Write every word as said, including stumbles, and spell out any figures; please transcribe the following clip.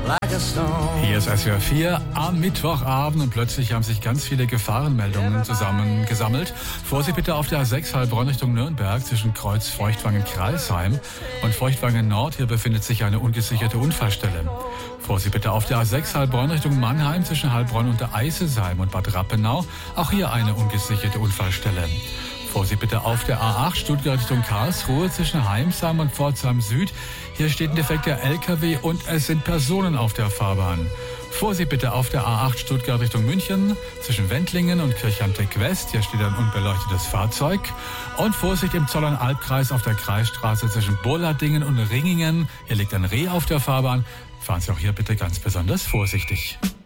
Hier ist S W R vier am Mittwochabend und plötzlich haben sich ganz viele Gefahrenmeldungen zusammengesammelt. Vorsicht bitte auf der A sechs Heilbronn Richtung Nürnberg zwischen Kreuz Feuchtwangen-Kreilsheim und Feuchtwangen Nord. Hier befindet sich eine ungesicherte Unfallstelle. Vorsicht bitte auf der A sechs Heilbronn Richtung Mannheim zwischen Heilbronn und der Eisesheim und Bad Rappenau. Auch hier eine ungesicherte Unfallstelle. Vorsicht bitte auf der A acht Stuttgart Richtung Karlsruhe zwischen Heimsheim und Pforzheim Süd. Hier steht ein defekter L K W und es sind Personen auf der Fahrbahn. Vorsicht bitte auf der A acht Stuttgart Richtung München zwischen Wendlingen und Kirchheim-Tech West. Hier steht ein unbeleuchtetes Fahrzeug. Und Vorsicht im Zollern-Albkreis auf der Kreisstraße zwischen Burladingen und Ringingen. Hier liegt ein Reh auf der Fahrbahn. Fahren Sie auch hier bitte ganz besonders vorsichtig.